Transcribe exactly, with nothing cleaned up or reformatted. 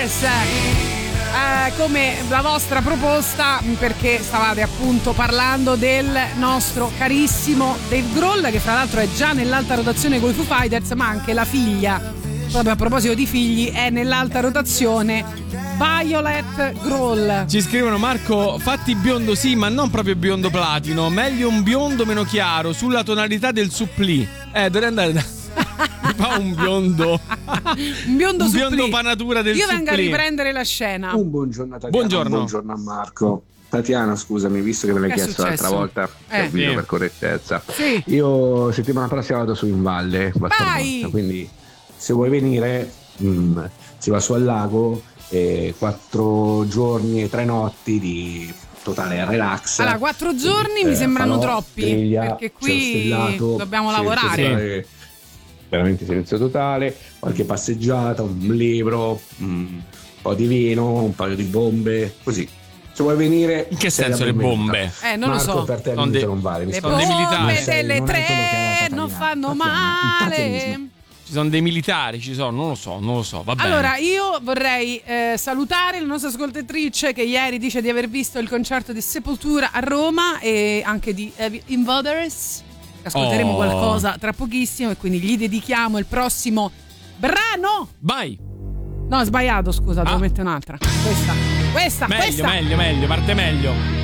Yes! Eh, come la vostra proposta, perché stavate appunto parlando del nostro carissimo Dave Grohl, che fra l'altro è già nell'alta rotazione con i Foo Fighters, ma anche la figlia, proprio a proposito di figli, è nell'alta rotazione, Violet Grohl. Ci scrivono: Marco, fatti biondo sì, ma non proprio biondo platino, meglio un biondo meno chiaro, sulla tonalità del supplì. Eh, dovrei andare da... fa un biondo un biondo, un biondo supplì. panatura del Io supplì. vengo a riprendere la scena. Un buongiorno a Tatiana, buongiorno. Un buongiorno a Marco. Tatiana, scusami, visto che me l'hai Che è chiesto successo? l'altra volta, Eh. ti avviso Sì. per correttezza. Sì. Io settimana prossima vado su in valle, Vai! quindi se vuoi venire mh, si va su al lago, e quattro giorni e tre notti di totale relax. Allora, quattro giorni Quindi, mi eh, sembrano falò, troppi, griglia, perché qui cielo stellato, dobbiamo silenzio lavorare. totale, veramente silenzio totale, qualche passeggiata, un libro, un po' di vino, un paio di bombe, così. Se vuoi venire, In che sei la senso le benvenuta. bombe? Eh, non Marco, lo so. per te Non non, de- non vale. mi Le sono dei bombe militari. delle Non hai quello che è tre la non Tatiana. fanno Tatiana, male. intrattenismo. Ci sono dei militari, ci sono, non lo so, non lo so, va bene. Allora, io vorrei eh, salutare la nostra ascoltatrice che ieri dice di aver visto il concerto di Sepoltura a Roma e anche di Heavy Invaders. Ascolteremo Oh. qualcosa tra pochissimo e quindi gli dedichiamo il prossimo brano. Vai. No, ho sbagliato, scusa, devo Ah. mettere un'altra. Questa, questa, Meglio, questa. meglio, meglio, parte meglio.